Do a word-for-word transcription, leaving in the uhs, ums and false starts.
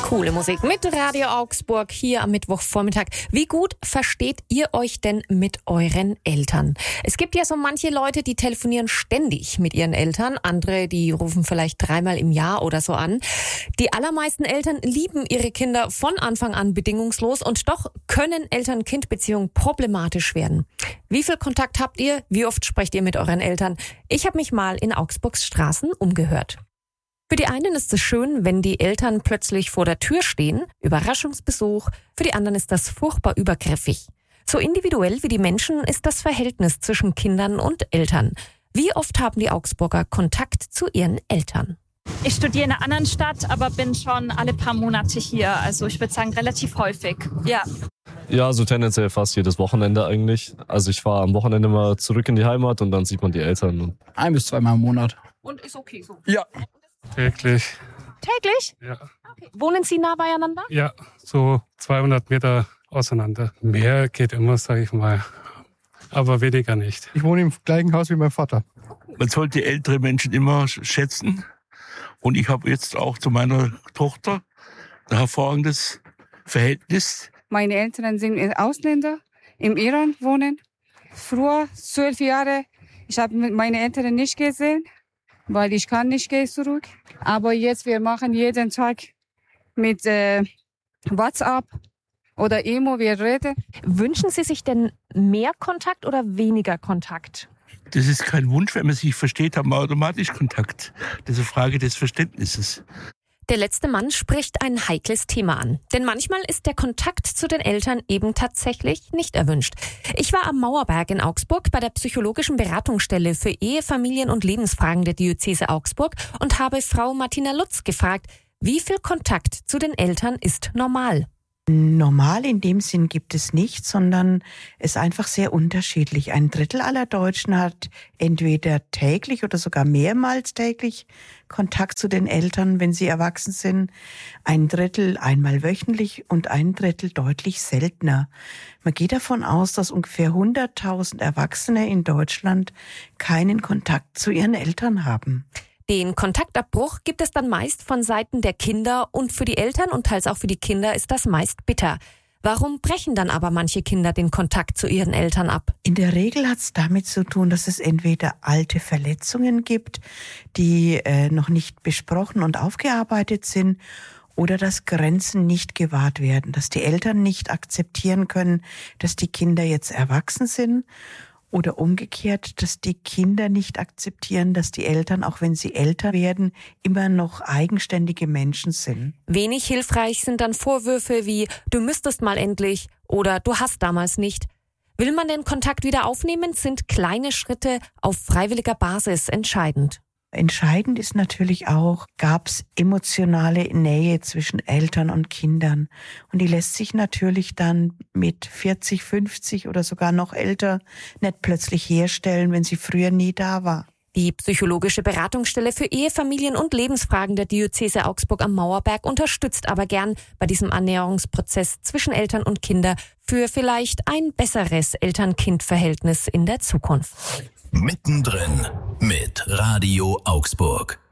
Coole Musik mit Radio Augsburg hier am Mittwochvormittag. Wie gut versteht ihr euch denn mit euren Eltern? Es gibt ja so manche Leute, die telefonieren ständig mit ihren Eltern. Andere, die rufen vielleicht dreimal im Jahr oder so an. Die allermeisten Eltern lieben ihre Kinder von Anfang an bedingungslos und doch können Eltern-Kind-Beziehungen problematisch werden. Wie viel Kontakt habt ihr? Wie oft sprecht ihr mit euren Eltern? Ich habe mich mal in Augsburgs Straßen umgehört. Für die einen ist es schön, wenn die Eltern plötzlich vor der Tür stehen, Überraschungsbesuch. Für die anderen ist das furchtbar übergriffig. So individuell wie die Menschen ist das Verhältnis zwischen Kindern und Eltern. Wie oft haben die Augsburger Kontakt zu ihren Eltern? Ich studiere in einer anderen Stadt, aber bin schon alle paar Monate hier. Also ich würde sagen relativ häufig, ja. Ja, so tendenziell fast jedes Wochenende eigentlich. Also ich fahre am Wochenende mal zurück in die Heimat und dann sieht man die Eltern. Ein bis zweimal im Monat. Und ist okay so? Ja. Täglich. Täglich? Ja. Okay. Wohnen Sie nah beieinander? Ja, so zweihundert Meter auseinander. Mehr geht immer, sage ich mal, aber weniger nicht. Ich wohne im gleichen Haus wie mein Vater. Man sollte ältere Menschen immer schätzen. Und ich habe jetzt auch zu meiner Tochter ein hervorragendes Verhältnis. Meine Eltern sind Ausländer, im Iran wohnen. Früher, zwölf Jahre, ich habe meine Eltern nicht gesehen, weil ich kann nicht gehen zurück. Aber jetzt, wir machen jeden Tag mit äh, WhatsApp oder E-Mail, wir reden. Wünschen Sie sich denn mehr Kontakt oder weniger Kontakt? Das ist kein Wunsch, wenn man sich versteht, haben wir automatisch Kontakt. Das ist eine Frage des Verständnisses. Der letzte Mann spricht ein heikles Thema an. Denn manchmal ist der Kontakt zu den Eltern eben tatsächlich nicht erwünscht. Ich war am Mauerberg in Augsburg bei der psychologischen Beratungsstelle für Ehe, Familien und Lebensfragen der Diözese Augsburg und habe Frau Martina Lutz gefragt, wie viel Kontakt zu den Eltern ist normal? Normal in dem Sinn gibt es nicht, sondern es ist einfach sehr unterschiedlich. Ein Drittel aller Deutschen hat entweder täglich oder sogar mehrmals täglich Kontakt zu den Eltern, wenn sie erwachsen sind. Ein Drittel einmal wöchentlich und ein Drittel deutlich seltener. Man geht davon aus, dass ungefähr hunderttausend Erwachsene in Deutschland keinen Kontakt zu ihren Eltern haben. Den Kontaktabbruch gibt es dann meist von Seiten der Kinder und für die Eltern und teils auch für die Kinder ist das meist bitter. Warum brechen dann aber manche Kinder den Kontakt zu ihren Eltern ab? In der Regel hat es damit zu tun, dass es entweder alte Verletzungen gibt, die äh, noch nicht besprochen und aufgearbeitet sind, oder dass Grenzen nicht gewahrt werden, dass die Eltern nicht akzeptieren können, dass die Kinder jetzt erwachsen sind. Oder umgekehrt, dass die Kinder nicht akzeptieren, dass die Eltern, auch wenn sie älter werden, immer noch eigenständige Menschen sind. Wenig hilfreich sind dann Vorwürfe wie „du müsstest mal endlich" oder „du hast damals nicht". Will man den Kontakt wieder aufnehmen, sind kleine Schritte auf freiwilliger Basis entscheidend. Entscheidend ist natürlich auch, gab es emotionale Nähe zwischen Eltern und Kindern. Und die lässt sich natürlich dann mit vierzig, fünfzig oder sogar noch älter nicht plötzlich herstellen, wenn sie früher nie da war. Die psychologische Beratungsstelle für Ehe, Familien und Lebensfragen der Diözese Augsburg am Mauerberg unterstützt aber gern bei diesem Annäherungsprozess zwischen Eltern und Kinder für vielleicht ein besseres Eltern-Kind-Verhältnis in der Zukunft. Mittendrin mit Radio Augsburg.